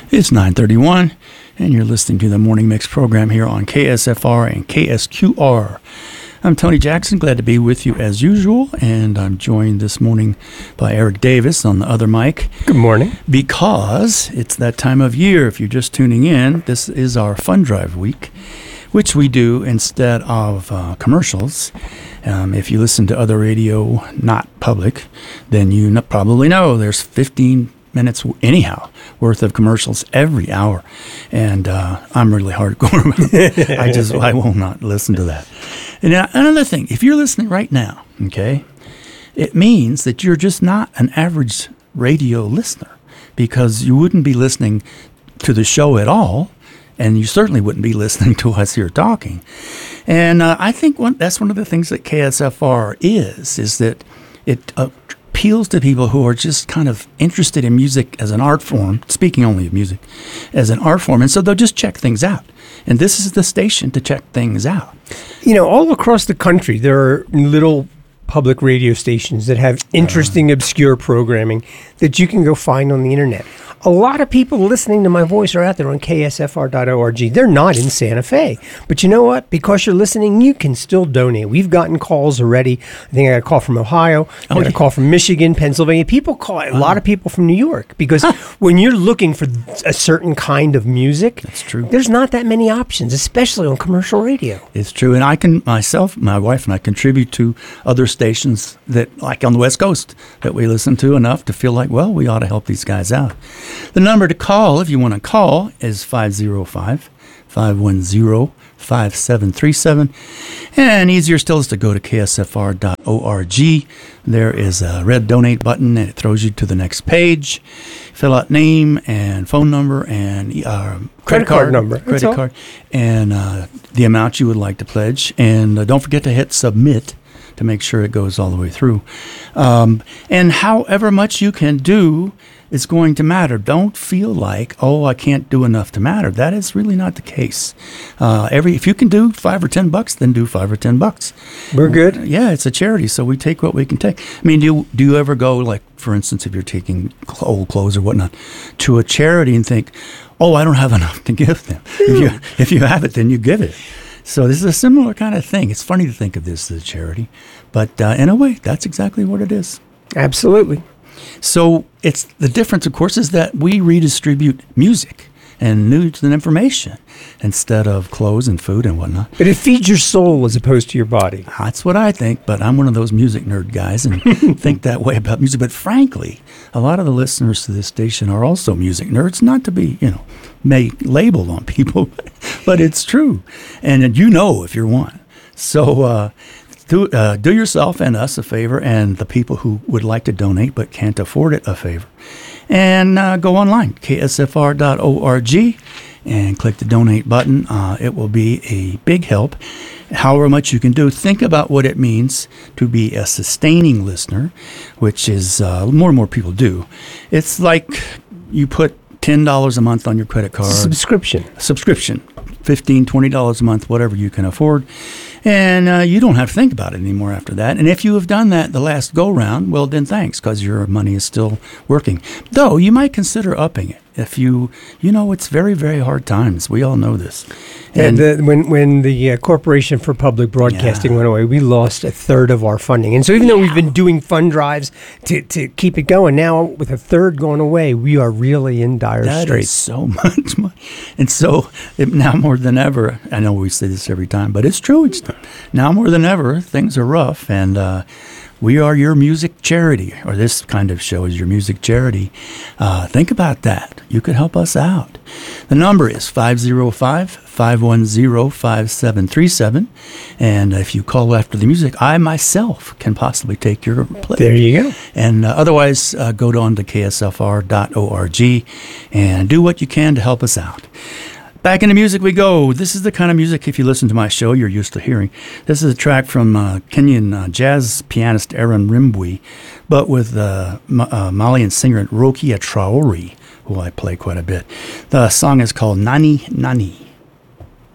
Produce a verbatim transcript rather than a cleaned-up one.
It's nine thirty-one, and you're listening to the Morning Mix program here on K S F R and K S Q R. I'm Tony Jackson, glad to be with you as usual, and I'm joined this morning by Eric Davis on the other mic. Good morning. Because it's that time of year, if you're just tuning in, this is our Fund Drive week, which we do instead of uh, commercials. Um, if you listen to other radio, not public, then you n- probably know there's fifteen minutes anyhow worth of commercials every hour, and uh, I'm really hardcore. I just I will not listen to that. And now, another thing, if you're listening right now, okay, it means that you're just not an average radio listener, because you wouldn't be listening to the show at all, and you certainly wouldn't be listening to us here talking. And uh, I think one, that's one of the things that K S F R is, is that it uh, appeals to people who are just kind of interested in music as an art form, speaking only of music, as an art form. And so they'll just check things out. And this is the station to check things out. You know, all across the country, there are little public radio stations that have interesting, uh, obscure programming that you can go find on the internet. A lot of people listening to my voice are out there on K S F R dot org. They're not in Santa Fe. But you know what? Because you're listening, you can still donate. We've gotten calls already. I think I got a call from Ohio. I got oh, yeah. a call from Michigan, Pennsylvania. People call, a lot of people from New York. Because huh. when you're looking for a certain kind of music, that's true. There's not that many options, especially on commercial radio. It's true. And I can, myself, my wife and I contribute to other stations that, like on the West Coast, that we listen to enough to feel like, well, we ought to help these guys out. The number to call, if you want to call, is five oh five, five one zero, five seven three seven. And easier still is to go to K S F R dot org. There is a red donate button, and it throws you to the next page. Fill out name and phone number and uh, credit, credit card, card number. Credit card. And uh, the amount you would like to pledge. And uh, don't forget to hit submit to make sure it goes all the way through. Um, and however much you can do is going to matter. Don't feel like, oh, I can't do enough to matter. That is really not the case. Uh, every if you can do five or ten bucks, then do five or ten bucks. We're good. Yeah, it's a charity, so we take what we can take. I mean, do you, do you ever go, like, for instance, if you're taking old clothes or whatnot, to a charity and think, oh, I don't have enough to give them. If you if you have it, then you give it. So this is a similar kind of thing. It's funny to think of this as a charity, but uh, in a way, that's exactly what it is. Absolutely. So it's the difference, of course, is that we redistribute music and news and information instead of clothes and food and whatnot. But it feeds your soul as opposed to your body. That's what I think, but I'm one of those music nerd guys and think that way about music. But frankly, a lot of the listeners to this station are also music nerds, not to be, you know, made labeled on people, but it's true. And you know if you're one. So uh, do, uh, do yourself and us a favor, and the people who would like to donate but can't afford it a favor. And uh, go online, K S F R dot org, and click the donate button. Uh, it will be a big help. However much you can do, think about what it means to be a sustaining listener, which is uh, more and more people do. It's like you put ten dollars a month on your credit card. Subscription. Subscription. fifteen dollars, twenty dollars a month, whatever you can afford. And uh, you don't have to think about it anymore after that. And if you have done that the last go-round, well, then thanks, because your money is still working. Though, you might consider upping it. If you, you know, it's very, very hard times. We all know this. And yeah, the, when when the uh, Corporation for Public Broadcasting yeah. went away, we lost a third of our funding. And so even though we've been doing fund drives to, to keep it going, now with a third going away, we are really in dire that straits. Is so much money. And so it, now more than ever, I know we say this every time, but it's true. It's now more than ever, things are rough. And uh, we are your music charity, or this kind of show is your music charity. Uh, think about that. You could help us out. The number is five oh five, five one zero, five seven three seven. And if you call after the music, I myself can possibly take your place. There you go. And uh, otherwise, uh, go on to K S F R dot org and do what you can to help us out. Back into music we go. This is the kind of music, if you listen to my show, you're used to hearing. This is a track from uh, Kenyan uh, jazz pianist Aaron Rimbui, but with uh, M- uh, Malian singer Rokia Traore, who I play quite a bit. The song is called Nani Nani.